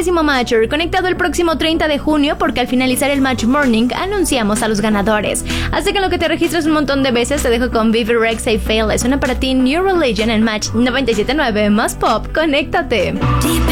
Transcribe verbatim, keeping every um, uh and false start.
trigésimo Major, conectado el próximo treinta de junio, porque al finalizar el Match Morning anunciamos a los ganadores. Así que en lo que te registras un montón de veces, te dejo con Vivi Rex y Fail. Es una para ti New Religion en Match noventa y siete punto nueve más pop. Conéctate. Deep